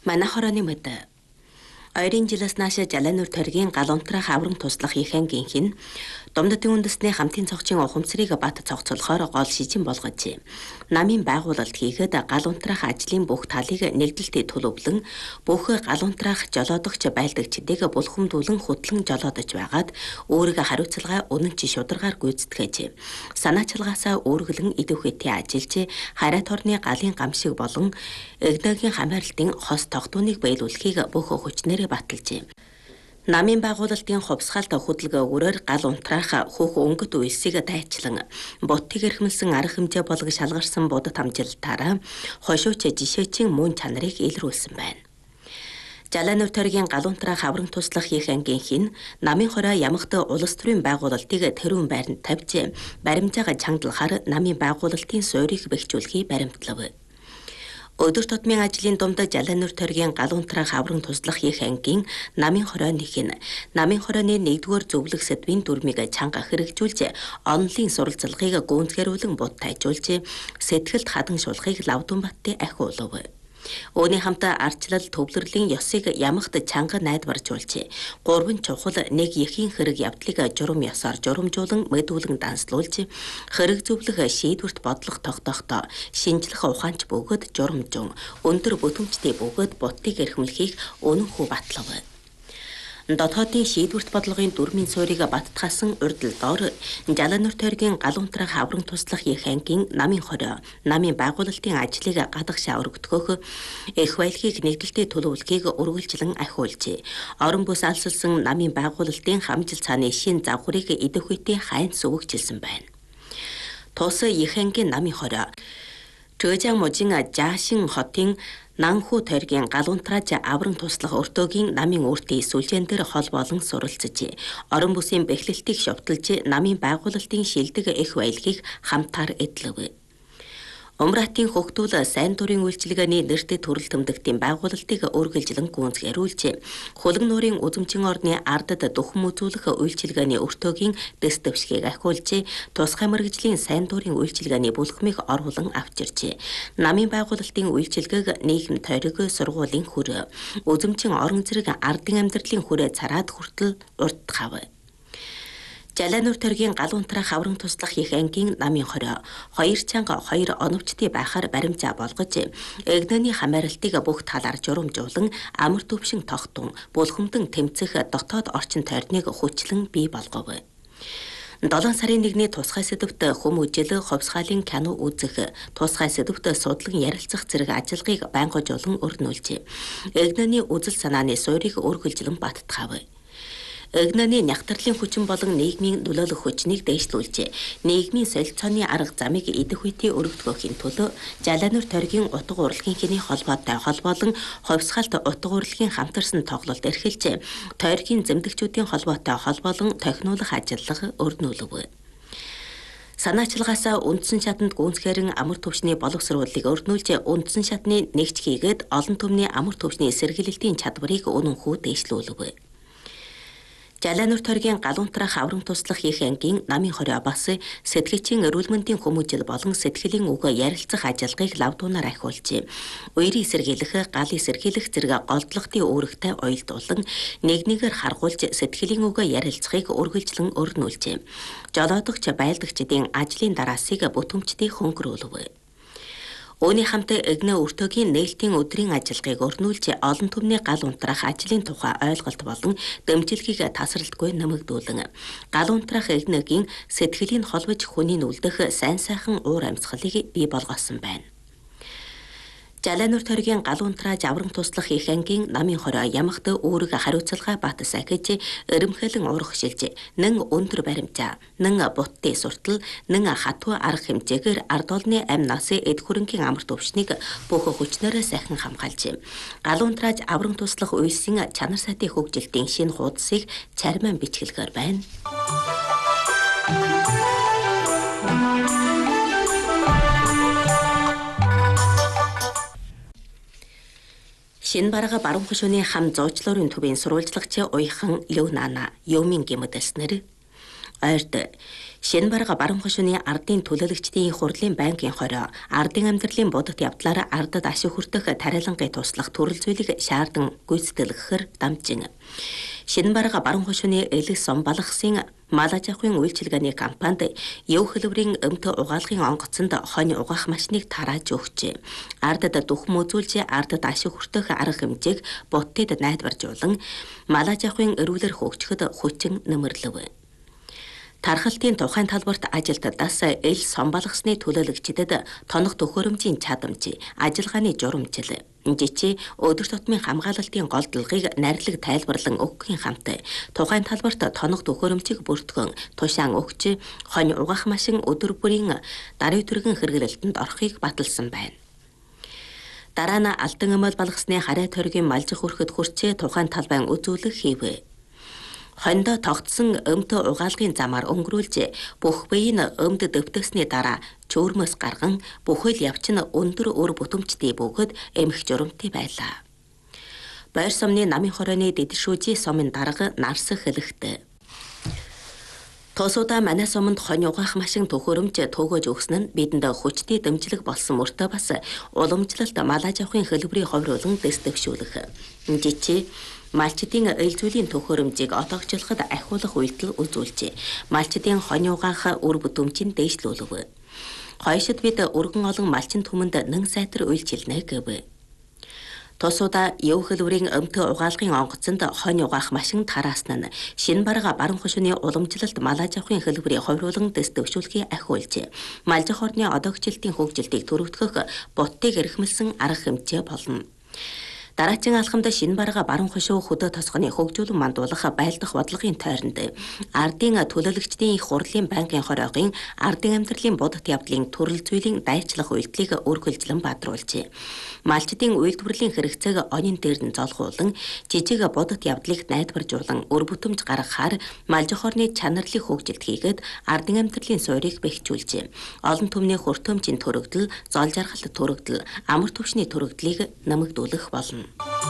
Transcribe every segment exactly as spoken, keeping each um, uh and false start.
Манай хорооны мэд. Ойрын жилээс нааш Жалаанур тойргийн Галуунтрах аврам туслах их ангийнх нь Домдодын үндэсний хамтын цогцын ухамсарыг бат цогцолохоор гол шижин болгож намын байгуулалт хийгээд Галуунтрах ажлын бүх талыг нэгдэлтэд төлөвлөн бүх Галуунтрах жолоодогч байлдагчдыг булхамдуулан хутлан жолоодож байгаад өөрийгөө хариуцлага үнэн чи шударгаар гүйцэтгэж санаачилгаасаа өөргөлөн идэвхэтийн ажилч Харайт хорны галын гамшиг болон Эгнэгийн хамаарлтын хос тогтооныг биелүүлэхийг бүх хүчнээр баталжээ. Намын байгуулалтын хувьсгалт хөдөлгөөн өгөрөөр Галуунтрах хүүх өнгөт үйлсийг дайчлан боттыг эрхэмлсэн арга хэмжээ болго шалгарсан будад хамжилтаараа хошууч жишээчин мөн чанарыг илрүүлсэн байна. Жалаанур тойргийн Галуунтрах аврам туслах их ангийнх нь намын хороо ямагт улс төрийн байгуулалтыг тэрүүн байранд тавьж баримжаага чангдлахаар намын байгуулалтын суурийг бэхжүүлэхийг баримтлав. Өдөр тутмын ажлын дунд Жалаанур тойргийн Галуунтрах аврам туслах их ангийн намын хорооных нь намын хорооны нэгдүгээр зөвлөх сэдвийн дүрмийг чанга хэрэгжүүлж онлын суралцлагыг гүйцэтгүүлэн бут тайжуулж сэтгэлд хадан шулахыг Лавдунбаттын ахиулав. Өөний хамт арчлал төвлөрлийн ёсыг ямагт чанга найдваржуулж гурван чухал нэг ихийн хэрэг явдлыг журам ёсоор журамжуулан мэдүүлэн данслуулж хэрэг зөвлөх шийдвэрт бодлого тогтоохтой шинжлэх ухаанч бөгөөд журамжун өндөр бүтэмжтэй бөгөөд боттыг эрхэмлэхийг үнэнхүү батлав. Дотоодын шийдвэрт бодлогын дүрмийн суурийг баттгасан урдл доор Жалаанур тойргийн Галуунтрах аврам туслах их ангийн намын хороо намын байгуулалтын ажлыг гадагшаа өргөдгөх их баялагийг нэгдэлтэд төлөвлөхийг үргэлжлэн ахиулж орон бүс алсалсан намын байгуулалтын хамжил цааны шин завхрыг идэвхтэй хайн сүвэгжилсэн байна. Тус их ангийн намын хороо Чжэжан мужийн Жаашин хотын Нанху тойргийн Галуунтрах аврам туслах өртөөгийн намын өөртөө сүлжээн дээр хол болон суралцж орон бүсийн бэхлэлтийг шовтолж намын байгуулалтын шилдэг их баялагийг хамтаар эдлэв. Умратын хөгтүүл сайн дурын үйлчилгээний нэртэй төрөл төмдөгтийн байгуулалтыг өргөлжлөн гүйцэтгүүлж хөлөг нуурын үзэмчин орны ардад дөхөн үзүүлэх үйлчилгээний өртөөгийн дэс дэвшгийг ахиулж тусгай мэргэжлийн сайн дурын үйлчилгээний бүлхмийг оруулан авчирч намын байгуулалтын үйлчилгээг нийгэм тойрог сургуулийн хүрээ үзэмчин орон зэрэг ардын амьдралын хүрээ цараад хүртэл урт хав. Жалаанур тойргийн Галуунтрах аврам туслах их ангийн намын хороо хоёр чанга хоёр оновчтой байхаар баримжаа болгож Эгнэний хамаарлтыг бүх талаар журамжуулан амар төвшин тогтун булхамдан тэмцэх дотоод орчин тойрныг хүчлэн бий болгов. долоон сарын нэгний тусгай сэдвт хүмүүжил хувьсгалын кино үзэх, тусгай сэдвт судлан ярилцах зэрэг ажиллагааг байнгажуулан өрнүүлж Эгнэний үзэл санааны суурийг өргөлжлөн баттгав. Эгнэний нягтралын хүчин болон нийгмийн нөлөөлөх хүчнийг дээшлүүлж нийгмийн солилцооны арга замыг идэвхтэй өргөдгөхийн төлөө Жалаанур тойргийн утга урлагийн хэний холбоотой хол болон хувьсгалт утга урлагийн хамтарсан тоглолт эрхэлж тойргийн зэмдэгчүүдийн холбоотой хол болон тохинулах ажиллага өрнүүлв. Санаачилгаасаа үндсэн шатанд гүйцэтгэрэн амар төвчний боловсруулалтыг өрнүүлж үндсэн шатны нэгж хийгээд олон түмний амар төвчний сэргийлэлтийн чадварыг үнэнхүү дээшлүүлв. Жалаанур тойргийн Галуунтрах аврам туслах их ангийн намын хороо бас сэтгэгчийн эрүүл мэндийн хүмүүжил болон сэтгэлийн үг ярилцах ажиллагааг Лавдунаар ахиулж үерийн сэргийлэх, галын сэргийлэх зэрэг голдлогтын үүрэгтэй уялдуулан нэг нэгээр харгуулж сэтгэлийн үг ярилцахыг үргэлжлэн өрнүүлж жолоодогч байлдагчдын ажлын дараасыг бүтэмжтэй хөнгөрүүлв. Өөний хамт Эгнэ өртөөгийн нээлтийн өдрийн ажиллагааг өрнүүлж олон түмний Галуунтрах ажлын тухай ойлголт болон дэмжлэгийг тасралтгүй нэмэгдүүлэн Галуунтрах Эгнэгийн сэтгэлийн холбож хүний үлдэх сайн сайхан уур амьсгалыг бий болгосон байна. Жалаанур тойргийн Галуунтрах аврам туслах их ангийн намын хороо ямагт өөрийгөө хариуцлага бат сахиж эрэмхэлэн урах шилж нэн өндөр баримжаа нэн бутты суртал нэн хатуу арга хэмжээгээр ард олны амь насын эд хөрөнгийн амар төвшнийг бүх хүчнээрээ сайхан хамгаалж Галуунтрах аврам туслах үйлсийн чанар сайтын хөгжилтийн шинэ хуудсыг цариман бичгэлгээр байна. Шинэ барага баруун хошууны хам зоочлоорын төвийн сурвалжлагч уяхан Леонана Юмин гэмэдэснэр Ойрд шинэ барга баруун хошууны ардын төлөөлөгчдийн хурлын банкын хороо ардын амьдралын будад явдлаар ардад ашиг хүртэх тариалангыг туслах төрөл зүйлийг шаардан гүйцэтгэлэхээр дамжин. Шинэ барга баруун хошууны элэг сум балгасын малаж авахын үйлчилгээний компанид ёв хөлбөрийн өмтө угаалгын онгоцонд хонь угаах машиныг тарааж өгчээ. Ардад духм үзүүлж ардад ашиг хүртэх арга хэмжээг бутдад найдваржуулан малаж авахын эрүүлэр хөгжөхөд хүчин нэмэрлэв. Тархалтын тухайн талбарт ажилтдаас эл сум балгасны төлөөлөгчдөд тоног төхөөрөмжийн чадамж, ажиллагааны журамжил, жичи өдөр тутмын хамгаалалтын гол дэлхийг найрлаг тайлбарлан өгөхийн хамт тухайн талбарт тоног төхөөрөмжийг бүртгэн тушаан өгч хонь угаах машин өдөр бүрийн даруй түргэн хэрэглэлтэнд орохыг баталсан байна. Дараа нь Алтан омол балгасны харай тойргийн малжих өрхөд хүрчээ тухайн талбайн үзүүлэх хийв. Хондо тогтсон өмтө угаалгын замаар өнгөрүүлж бүх бие нь өмд дэвтгсний дараа чөөрмөс гарган бүхэл явч нь өндөр өр бүтэмжтэй бөгөөд эмх журамтай байлаа. Байр сумны намын хорооны дэдшүүжи сумын дарга нарсах хэлэхтэй. Тосуда манай суманд хонь угаах машин төхөөрөмж төгөөж өгсөн нь бидэнд хүчтэй дэмжлэг болсон мөртөө бас уламжлалт малаж авахын хэлбэрийн ховруулан дэвтгшүүлэх. Жичи малчдын эл зүйлийн төхөөрөмжийг отогчлоход ахиулах үйлдэл үзүүлжээ. Малчдын хонь угаах үр бүтэмжийн дээшлүүлв. Хойшид бид өргөн олон малчин түмэнд нэн сайтар үйлчилнэ гэв. Тосуда ёв хөлбөрийн өмтө угаалгын онгоцонд хонь угаах машин тараасан нь шинэ барга баруун хошууны уламжлалт малаж авахын хэлбэрийн ховруулан дэвтгшүүлэхийг ахиулжээ. Малжих орны одогчлтын хөгжилтийг төрөвдгөх бутдыг эрхмэлсэн арга хэмжээ болно. Дараагийн алхамд шинэ барга баруун хошуу хөдөө тосгоны хөгжүүлэн мандуулах байлдах бодлогын тойронд ардын төлөөлөгчдийн их хурлын банкын хороогийн ардын амьдралын будад явдлын төрөл зүйлийн дайчлах үйлдэлийг өргөлжлөн бадруулжээ. Малчдын үйлдвэрлэлийн хэрэгцээг онин дээр нь золгуулан жижиг будад явдлыг найдваржуулан өр бүтэмж гаргахаар малжих орны чанарлын хөгжилт хийгээд ардын амьдралын суурийг бэхжүүлжээ. Олон түмний хүртээмжийн төрөгдөл, зол жаргалт төрөгдөл, амар түвшний төрөгдлийг нэмэгдүүлэх болно.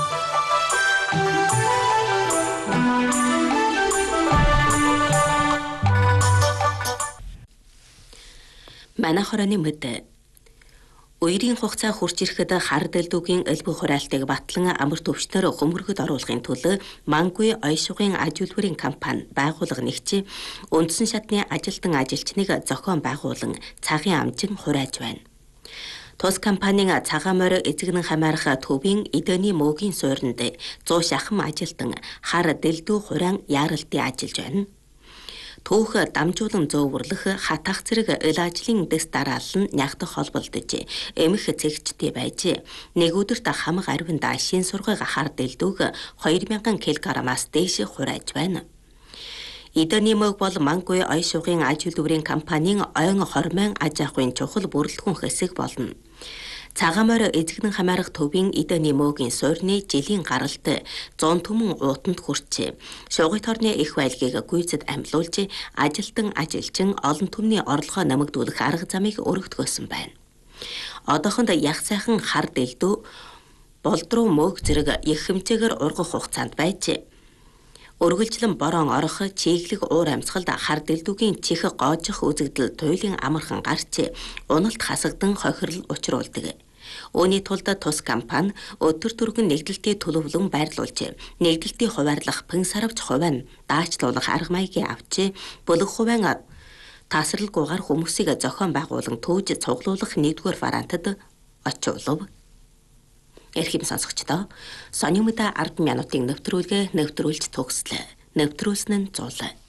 Манай хорооны мэд үерийн хугацаа хурж ирэхэд хар дэлдүүгийн элбэг хураалтыг батлан амар төвчнөр хөмөргөд оруулахын төлөө Мангуй ойшгын аж үйлдвэрийн компани байгуулга нэгч үндсэн шатны ажилтан ажилчныг зохион байгуулан цагийн амжин хурааж байна. Тус компанийн цагаан морь эзэгнэн хамаарах төвийн эдэний мөгийн суурьнд зуун шахам ажилтан хар дэлдүү хураан яаралтын ажиллаж байна. Түүх дамжуулан зөөвөрлөх хатах зэрэг эл ажлын дэс дараалал нь нягдах холболдож эмх цэгчтэй байж нэг өдөрт хамаг арвинд шин сургыг хар дэлдүүг хоёр мянган килограммаас дээш хурааж байна. Эдэний мөг бол Мангуй ойшгын аж үйлдвэрийн компанийн ойн хормын аж ахуйн чухал бүрэлдэхүүн хэсэг болно. Цагаан морь эзэгнэн хамаарах төвийн эдэний мөгийн суурьны жилийн гаралт зуун түмэн уутанд хүрчээ. Шугит орны их байлгийг гүйцэд амьлуулж ажилтан ажилчин олон түмний орлогоо нэмэгдүүлэх арга замыг өргөдгөөсөн байна. Одоохонд яг сайхан хар дэлдүү болдруу мөг зэрэг их хэмжээгээр ургах хугацаанд байж өргөлжлөн борон орох чиглэг уур амьсгалд хар дэлдүүгийн чих гоожих үзэгдэл туйлын амархан гарч уналт хасагдан хохирол учруулдаг. Үүний тулд тус компани өдөр түргэн нэгдэлтийн төлөвлөн байрлуулж нэгдэлтийн хуваарлах пэн сарвч хувийн даачлуулах арга маягийн авч бүлэг хувийн тасралгүйгээр хүмүүсийг зохион байгуулан төөж цуглуулах нэгдүгээр вариантад очиулв. Эрхэм сонсогчдоо сонин мэдээ ард минутын нэвтрүүлгээ нэвтрүүлж төгслөө. Нэвтрүүлсэн нь зул.